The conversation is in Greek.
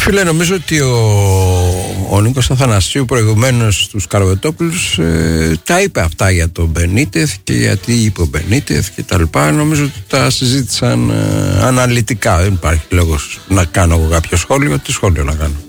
Φίλε, νομίζω ότι ο Νίκος Αθανασίου προηγουμένως στους Καρβετόπουλους τα είπε αυτά για τον Μπενίτεθ και γιατί είπε ο Μπενίτεθ και τα λοιπά. Νομίζω ότι τα συζήτησαν αναλυτικά. Δεν υπάρχει λόγος να κάνω εγώ κάποιο σχόλιο. Τι σχόλιο να κάνω?